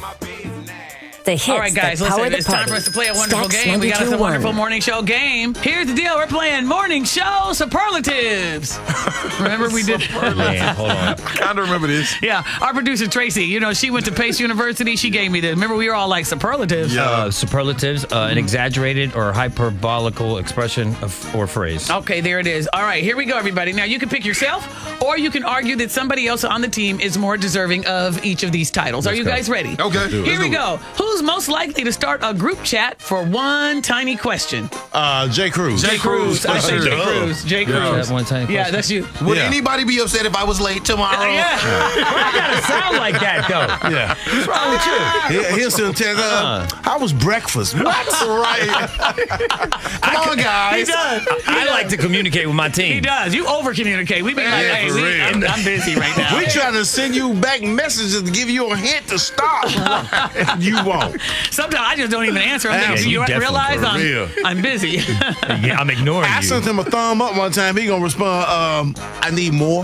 The hits All right, guys, that power listen, the it's party. time for us to play a wonderful Stacks game. We got us a 92.1. wonderful morning show game. Here's the deal. We're playing morning show superlatives. Remember we did? Man, hold on. I kind of remember this. Yeah, our producer, Tracy, she went to Pace University. She gave me this. Remember, we were all like superlatives. Superlatives, an exaggerated or hyperbolical expression or phrase. Okay, there it is. All right, here we go, everybody. Now, you can pick yourself, or you can argue that somebody else on the team is more deserving of each of these titles. Are you guys ready? Okay. Here we go. Who's most likely to start a group chat for one tiny question? J. Cruz. J. Cruz. I say J. Duh. Cruz. J. Cruz. That one tiny question. Yeah, that's you. Would Yeah. anybody be upset if I was late tomorrow? Yeah. Why you gotta sound like that, though? Yeah. What's wrong with you? He'll still tell how was breakfast? What? Right. Come on, He guys. does. I like to communicate with my team. He does. You over communicate. We be like, Yeah, hey, for real. I'm busy right now. We trying to send you back messages to give you a hint to stop. You won't. Sometimes I just don't even answer. I'm thinking, Yeah, do you you definitely realize for real. I'm busy? Yeah, I'm ignoring I you. sent him a thumb up one time. He gonna respond, I need more.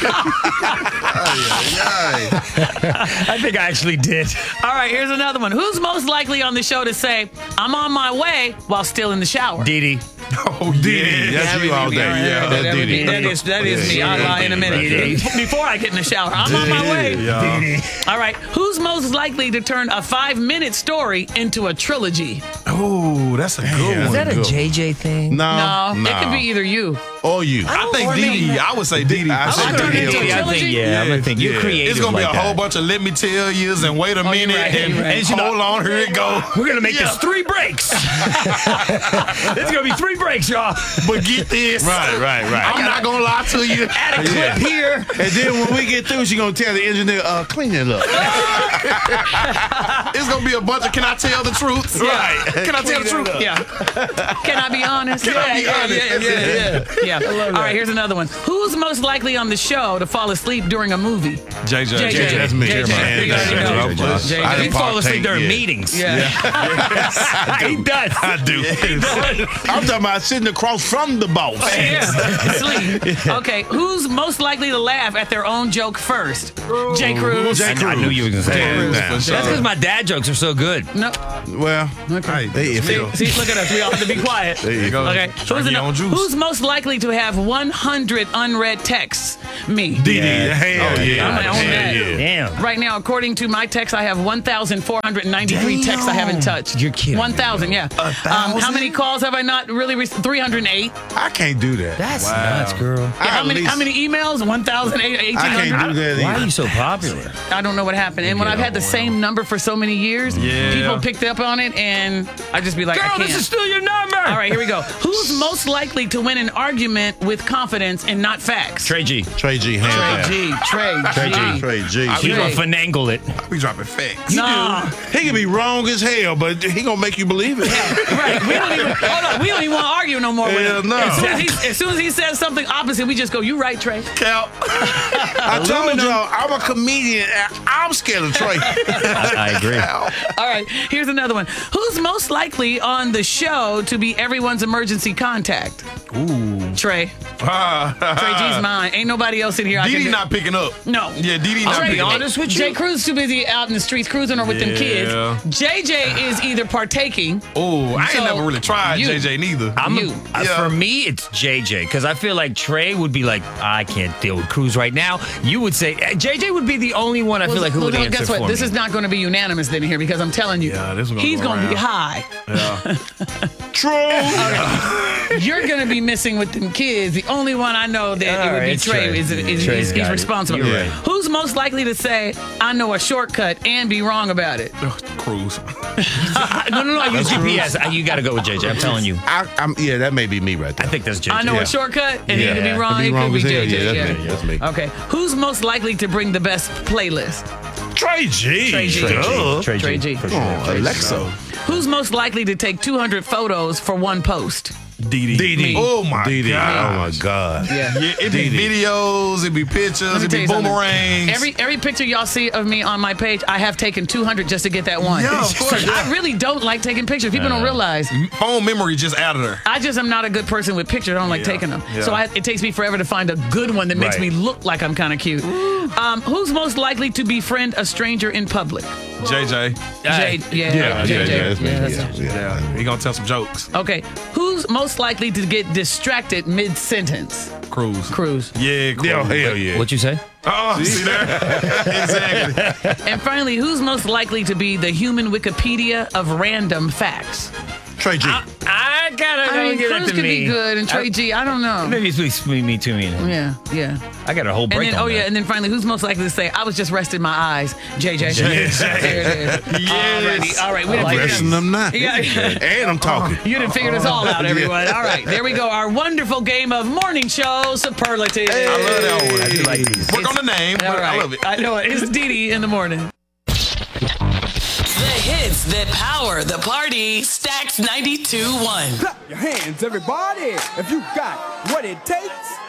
I think I actually did. All right, here's another one. Who's most likely on the show to say, I'm on my way while still in the shower? Didi. Oh, Didi. That's you all day. Yeah, That's that would be- Didi. that is me. I'll lie in a minute. Didi. Before I get in the shower, I'm on my way. Yeah. All right, who's most likely to turn a 5-minute story into a trilogy? Oh, that's a good one. Is that a JJ thing? No, it could be either you. Or you. I think Didi. I would say Didi. I say gonna turn it Didi. into a I think, yeah, I'm gonna think you're Yeah. creative. It's gonna be like a whole that. bunch of let me tell yous and wait a minute you're right, and, you're right. and hold on, here it go. We're gonna make this 3 breaks. It's gonna be 3 breaks, y'all. But get this. Right. I'm not gonna lie to you. Add a clip here. And then when we get through, she gonna tell the engineer, clean it up. It's gonna be a bunch of can I tell the truth? Yeah. Can I tell the truth? Yeah. Can I be honest? Can I be honest? Yeah. All right, here's another one. Who's most likely on the show to fall asleep during a movie? JJ. JJ. That's me. JJ. Man, You already know. JJ. I He didn't fall asleep partake during yet. meetings. Yeah. He does. I do. I'm talking about sitting across from the boss. Sleep. Okay, who's most likely to laugh at their own joke first? J. Cruz. I knew you were gonna say Hands that. down. That's because my dad jokes are so good. No. Well, Okay. they iffy. See, look at us. We all have to be quiet. There you go. Okay. Drink your own juice. Who's most likely to have 100 unread texts? Me. Didi. Yeah. Hell yeah. I'm gonna own that. Hell yeah. Damn. Right now, according to my text, I have 1,493 texts I haven't touched. You're kidding me, 1,000, yeah. How many calls have I not really received? 308. I can't do that. That's nuts, girl. How many emails? 1,800. I can't do that Why are either. you so popular? I don't know what happened. And when I've had the same number for so many years, people picked up on it, and I just be like, I Girl, can't. this is still your number. All right, here we go. Who's most likely to win an argument with confidence and not facts? Trey G. Trey G. Hands down. Trey G. Trey G. He gonna finagle it. We dropping facts. Nah. He can be wrong as hell, but he gonna make you believe it. Right. We don't even want to argue no more with Hell him. no. As soon as he says something opposite, we just go, you right, Trey. Cal. I told y'all, I'm a comedian. And I'm scared of Trey. I agree. All right, here's another one. Who's most likely on the show to be everyone's emergency contact? Ooh. Trey. Trey G's mine. Ain't nobody else in here. Didi not picking up. No. Yeah, Didi not Trey, picking up. honest with you. Jay Cruz too busy out in the streets cruising or with them kids. Yeah. JJ is either partaking. Oh, I So, ain't never really tried you. JJ neither. You. For me, it's JJ because I feel like Trey would be like, I can't deal with Cruz right now. You would say JJ would be the only one I feel like who would answer guess what? for This me. is not going to be unanimous then here because I'm telling you, Yeah, this one's gonna he's go going to be around. high. True. You're going to be missing with them kids. The only one I know that All it would right, be it's Trey. Trey. Trey's He's got it. responsible. You're right. Who's most likely to say, I know a shortcut and be wrong about it? Cruz. No, I use GPS. You got to go with JJ. I'm telling you. Yeah, that may be me right there. I think that's JJ. I know Yeah. a shortcut and he Yeah. could be wrong. Could be It wrong could be as hell. JJ. Yeah, that's me. That's me. Okay. Who's most likely to bring the best playlist? Trey G. Trey G. Duh. Trey G. For Come sure. on, Alexa. Who's most likely to take 200 photos for one post? Didi. Didi. Oh my Didi. god. Oh my God. Yeah. Yeah, it be Didi. videos, it be pictures, Let me it tell be you something. boomerangs. Every picture y'all see of me on my page, I have taken 200 just to get that one. Yeah, of course, yeah. I really don't like taking pictures. People don't realize. phone memory just out of there. I just am not a good person with pictures. I don't like taking them. yeah. So it takes me forever to find a good one that makes Right. me look like I'm kind of cute. Who's most likely to befriend a stranger in public? JJ. JJ. Yeah. He gonna tell some jokes. Okay, who's most likely to get distracted mid-sentence? Cruz. Yeah, Cruz. Yeah, hell yeah. What'd you say? Oh, see there? Exactly. And finally, who's most likely to be the human Wikipedia of random facts? Trey G. I gotta I mean, give that Cruz to could me. be good, and Trey G, I don't know. Maybe it's me too. Yeah. I got a whole And break then, on that. and then finally, who's most likely to say, I was just resting my eyes? JJ. There it is. Yes. All right. We done I'm figured resting them now. Yeah. And I'm talking. You done figured us all out, everyone. All right. There we go. Our wonderful game of morning show superlatives. I love that one. I do like these. Work on the name, All but right. I love it. I know it. It's Dee Dee in the morning. The hits that power the party. Stacks 92.1. Clap your hands, everybody, if you got what it takes.